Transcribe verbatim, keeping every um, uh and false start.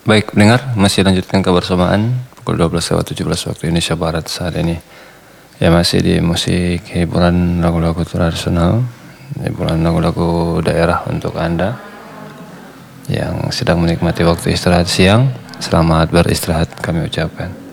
Baik, pendengar, masih lanjutkan kebersamaan pukul dua belas lewat tujuh belas waktu Indonesia Barat saat ini. Ya, masih di musik hiburan lagu-lagu tradisional, hiburan lagu-lagu daerah untuk Anda yang sedang menikmati waktu istirahat siang. Selamat beristirahat kami ucapkan.